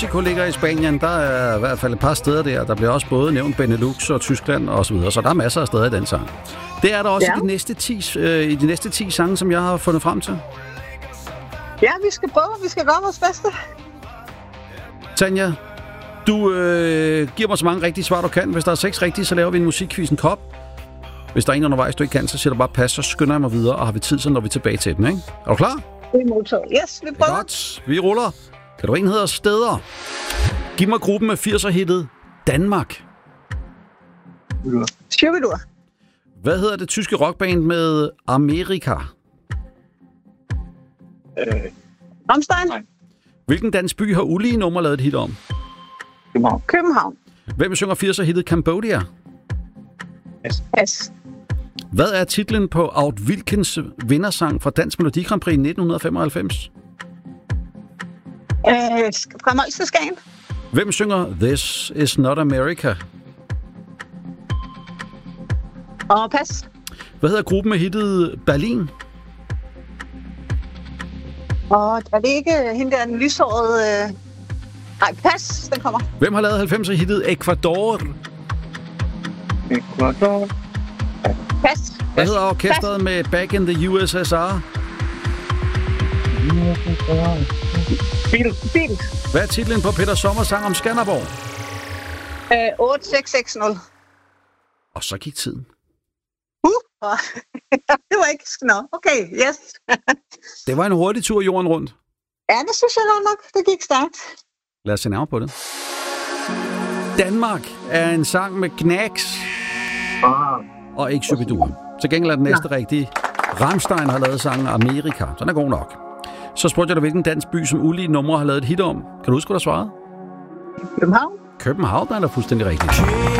Mexico ligger i Spanien. Der er i hvert fald et par steder der. Der bliver også både nævnt Benelux og Tyskland og så videre. Så der er masser af steder i den sang. Det er der også i de næste 10 sange, som jeg har fundet frem til. Ja, vi skal prøve. Vi skal gøre vores bedste. Tanja, du giver mig så mange rigtige svar, du kan. Hvis der er 6 rigtige, så laver vi en musikquiz, en kop. Hvis der er en undervejs, du ikke kan, så siger du bare pas, så skynder jeg mig videre, og har vi tid, så når vi tilbage til den, ikke? Er du klar? Det er modtaget. Yes, vi prøver. Godt, vi ruller. Kan du en hedder Steder? Giv mig gruppen med 80'er-hittet Danmark. Shubidua. Hvad hedder det tyske rockband med Amerika? Rammstein. Hvilken dansk by har ulige nummer lavet et hit om? København. Hvem synger 80'er-hittet Cambodia? Pas. Hvad er titlen på Aud Wilkens vindersang fra Dansk Melodi Grand Prix 1995? Fra Mols til Skagen. Hvem synger This Is Not America? Og pas. Hvad hedder gruppen med hittet Berlin? Og er det ikke hende der, den lyshårede... Nej, pas, den kommer. Hvem har lavet 90'er hittet Ecuador? Pas. Hvad hedder orkestret med Back in the USSR? Beatles. Hvad er titlen på Peter Sommers sang om Skanderborg? 8660. Og så gik tiden. Det var ikke... Nå, okay, yes. Det var en hurtig tur jorden rundt. Ja, det synes jeg nok. Det gik stærkt. Lad os se nærmere på det. Danmark er en sang med Knacks og ikke Shubidua. Til gengæld er den næste rigtige. Rammstein har lavet sangen Amerika. Så den er god nok. Så spurgte jeg dig, hvilken dansk by, som ulige numre har lavet et hit om. Kan du huske, hvad der svarede? København. København er da fuldstændig rigtigt.